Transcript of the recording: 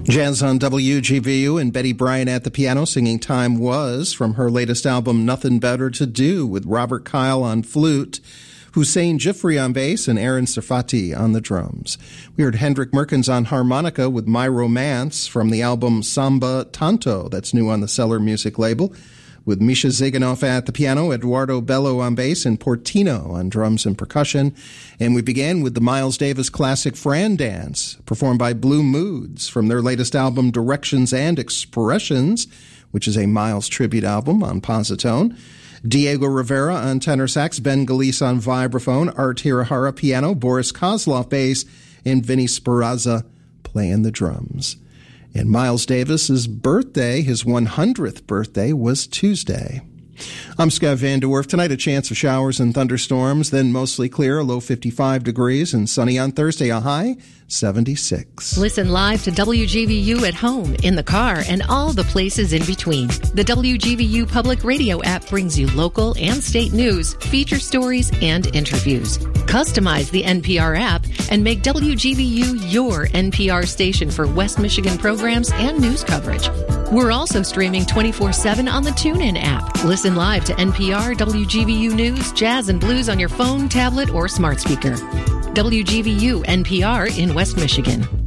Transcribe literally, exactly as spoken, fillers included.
Jazz on W G V U and Betty Bryan at the piano singing Time Was from her latest album Nothing Better to Do, with Robert Kyle on flute, Hussein Jifri on bass, and Aaron Sarfati on the drums. We heard Hendrik Merkens on harmonica with My Romance from the album Samba Tanto, that's new on the Cellar Music label, with Misha Ziganov at the piano, Eduardo Bello on bass, and Portino on drums and percussion. And we began with the Miles Davis classic Fran Dance, performed by Blue Moods from their latest album Directions and Expressions, which is a Miles tribute album on Positone. Diego Rivera on tenor sax, Ben Galise on vibraphone, Art Hirahara piano, Boris Kozlov bass, and Vinny Speranza playing the drums. And Miles Davis's birthday, his one hundredth birthday, was Tuesday. I'm Scott Van De Werf. Tonight, a chance of showers and thunderstorms, then mostly clear, a low fifty-five degrees, and sunny on Thursday, a high seventy-six. Listen live to W G V U at home, in the car, and all the places in between. The W G V U Public Radio app brings you local and state news, feature stories, and interviews. Customize the N P R app and make W G V U your N P R station for West Michigan programs and news coverage. We're also streaming twenty-four seven on the TuneIn app. Listen live to N P R, W G V U News, Jazz, and Blues on your phone, tablet, or smart speaker. W G V U N P R in West Michigan.